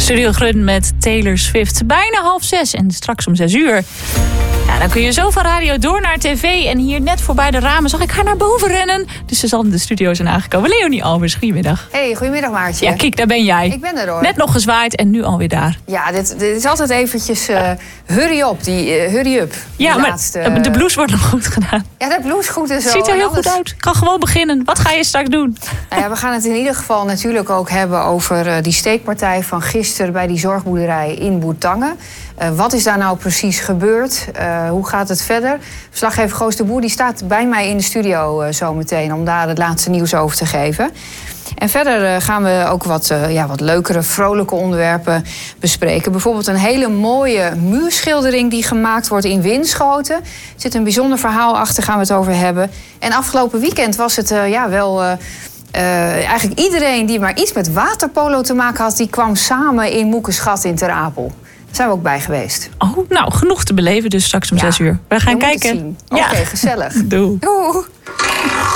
Studio Grun met Taylor Swift. Bijna 5:30 en straks om 6:00. Ja, dan kun je zo van radio door naar tv. En hier net voorbij de ramen zag ik haar naar boven rennen. Dus ze zal in de studio zijn aangekomen. Leonie Albers, goedemiddag. Hey, goedemiddag Maartje. Ja, kijk, daar ben jij. Ik ben er hoor. Net nog gezwaaid en nu alweer daar. Ja, dit is altijd eventjes hurry up. Ja, maar de blouse wordt nog goed gedaan. Ja, de blouse goed en zo. Ziet er heel goed uit. Ik kan gewoon beginnen. Wat ga je straks doen? Nou ja, we gaan het in ieder geval natuurlijk ook hebben over die steekpartij van gisteren bij die zorgboerderij in Bourtange. Wat is daar nou precies gebeurd? Hoe gaat het verder? Verslaggever Goos de Boer die staat bij mij in de studio zometeen om daar het laatste nieuws over te geven. En verder gaan we ook wat leukere, vrolijke onderwerpen bespreken. Bijvoorbeeld een hele mooie muurschildering die gemaakt wordt in Winschoten. Er zit een bijzonder verhaal achter, gaan we het over hebben. En afgelopen weekend was het eigenlijk iedereen die maar iets met waterpolo te maken had, die kwam samen in Moekenschat in Ter Apel. Daar zijn we ook bij geweest. Oh, nou, genoeg te beleven dus straks om 6:00. We gaan kijken. Oké, gezellig. Doei. Doei.